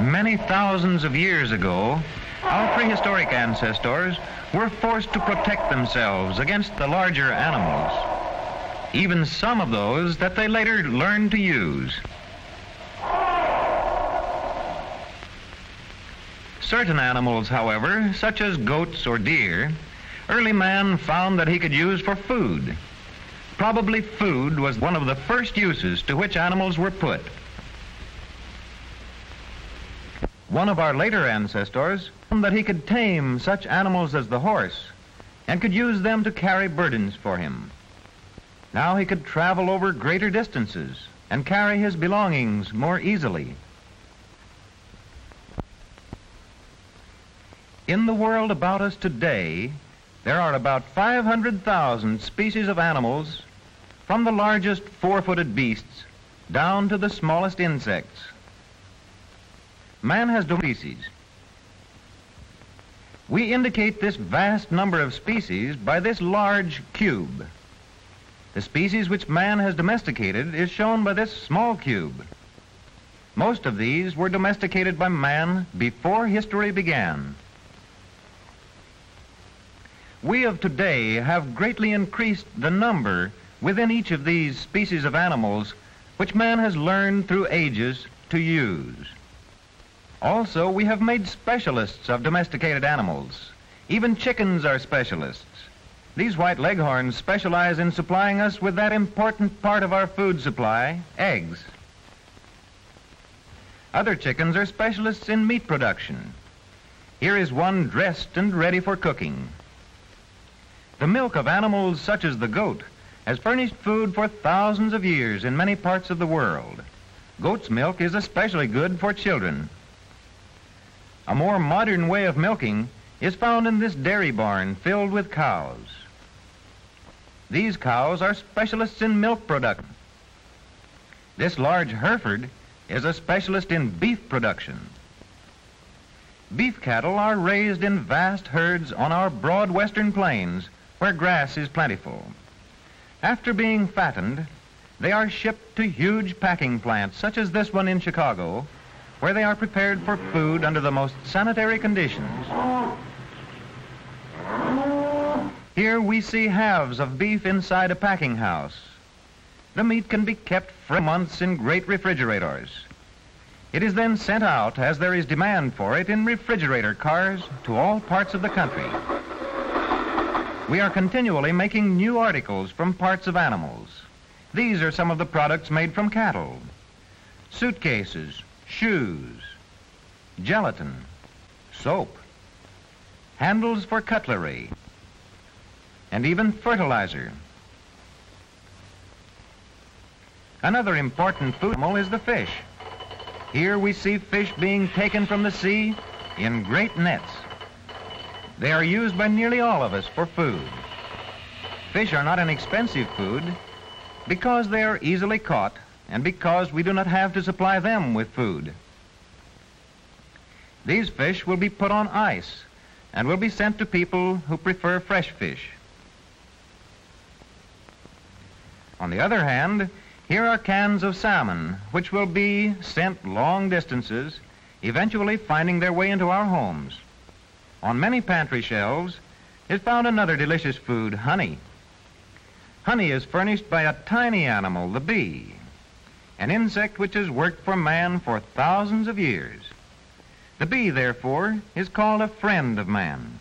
Many thousands of years ago, our prehistoric ancestors were forced to protect themselves against the larger animals, even some of those that they later learned to use. Certain animals, however, such as goats or deer, early man found that he could use for food. Probably food was one of the first uses to which animals were put. One of our later ancestors found that he could tame such animals as the horse and could use them to carry burdens for him. Now he could travel over greater distances and carry his belongings more easily. In the world about us today, there are about 500,000 species of animals, from the largest four-footed beasts down to the smallest insects. Man has species. We indicate this vast number of species by this large cube. The species which man has domesticated is shown by this small cube. Most of these were domesticated by man before history began. We of today have greatly increased the number within each of these species of animals which man has learned through ages to use. Also, we have made specialists of domesticated animals. Even chickens are specialists. These white leghorns specialize in supplying us with that important part of our food supply, eggs. Other chickens are specialists in meat production. Here is one dressed and ready for cooking. The milk of animals such as the goat has furnished food for thousands of years in many parts of the world. Goat's milk is especially good for children. A more modern way of milking is found in this dairy barn filled with cows. These cows are specialists in milk production. This large Hereford is a specialist in beef production. Beef cattle are raised in vast herds on our broad western plains where grass is plentiful. After being fattened, they are shipped to huge packing plants such as this one in Chicago, where they are prepared for food under the most sanitary conditions. Here we see halves of beef inside a packing house. The meat can be kept for months in great refrigerators. It is then sent out, as there is demand for it, in refrigerator cars to all parts of the country. We are continually making new articles from parts of animals. These are some of the products made from cattle: suitcases, shoes, gelatin, soap, handles for cutlery, and even fertilizer. Another important food animal is the fish. Here we see fish being taken from the sea in great nets. They are used by nearly all of us for food. Fish are not an expensive food because they are easily caught and because we do not have to supply them with food. These fish will be put on ice and will be sent to people who prefer fresh fish. On the other hand, here are cans of salmon, which will be sent long distances, eventually finding their way into our homes. On many pantry shelves is found another delicious food, honey. Honey is furnished by a tiny animal, the bee, an insect which has worked for man for thousands of years. The bee, therefore, is called a friend of man.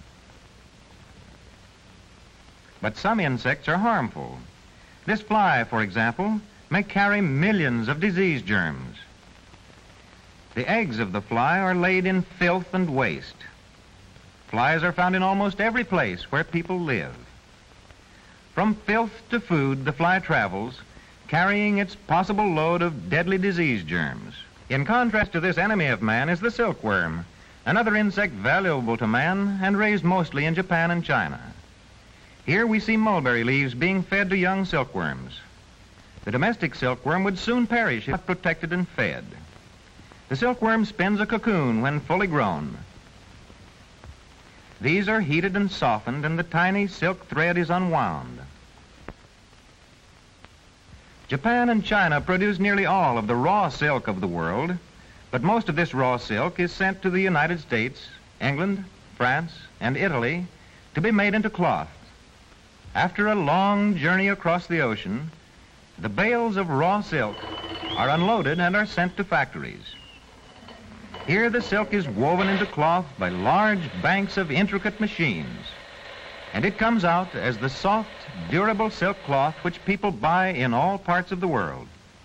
But some insects are harmful. This fly, for example, may carry millions of disease germs. The eggs of the fly are laid in filth and waste. Flies are found in almost every place where people live. From filth to food, the fly travels, carrying its possible load of deadly disease germs. In contrast to this enemy of man is the silkworm, another insect valuable to man and raised mostly in Japan and China. Here we see mulberry leaves being fed to young silkworms. The domestic silkworm would soon perish if not protected and fed. The silkworm spins a cocoon when fully grown. These are heated and softened, and the tiny silk thread is unwound. Japan and China produce nearly all of the raw silk of the world, But most of this raw silk is sent to the United States, England, France, and Italy to be made into cloth. After a long journey across the ocean, the bales of raw silk are unloaded and are sent to factories. Here the silk is woven into cloth by large banks of intricate machines, and it comes out as the soft, durable silk cloth which people buy in all parts of the world.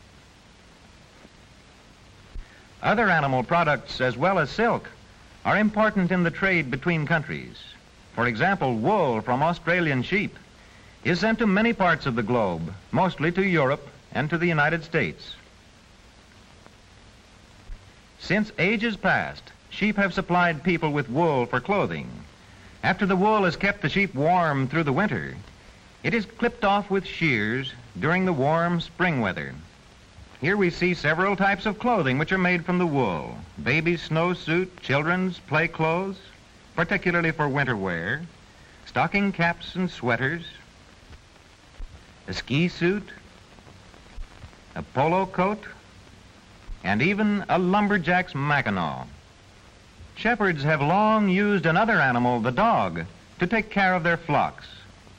Other animal products, as well as silk, are important in the trade between countries. For example, wool from Australian sheep is sent to many parts of the globe, mostly to Europe and to the United States. Since ages past, sheep have supplied people with wool for clothing. After the wool has kept the sheep warm through the winter, it is clipped off with shears during the warm spring weather. Here we see several types of clothing which are made from the wool: baby's snowsuit, children's play clothes, particularly for winter wear, stocking caps and sweaters, a ski suit, a polo coat, and even a lumberjack's mackinaw. Shepherds have long used another animal, the dog, to take care of their flocks.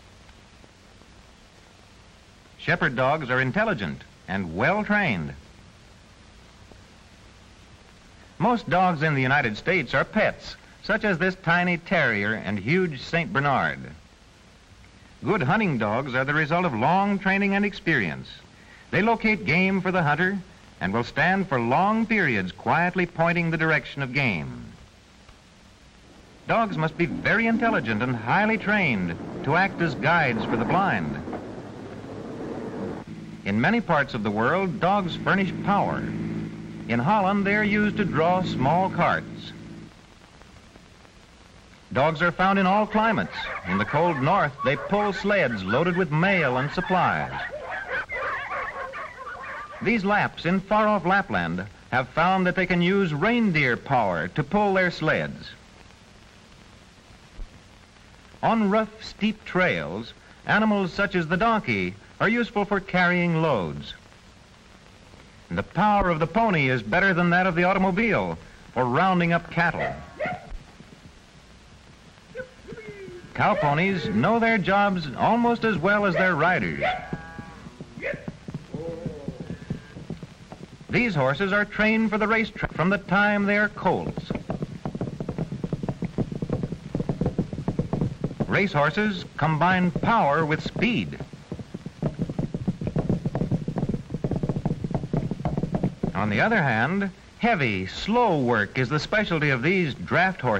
Shepherd dogs are intelligent and well trained. Most dogs in the United States are pets, such as this tiny terrier and huge St. Bernard. Good hunting dogs are the result of long training and experience. They locate game for the hunter and will stand for long periods quietly pointing the direction of game. Dogs must be very intelligent and highly trained to act as guides for the blind. In many parts of the world, dogs furnish power. In Holland, they are used to draw small carts. Dogs are found in all climates. In the cold north, they pull sleds loaded with mail and supplies. These Lapps in far-off Lapland have found that they can use reindeer power to pull their sleds. On rough, steep trails, animals such as the donkey are useful for carrying loads. The power of the pony is better than that of the automobile for rounding up cattle. Cow ponies know their jobs almost as well as their riders. These horses are trained for the racetrack from the time they are colts. Racehorses combine power with speed. On the other hand, heavy, slow work is the specialty of these draft horses.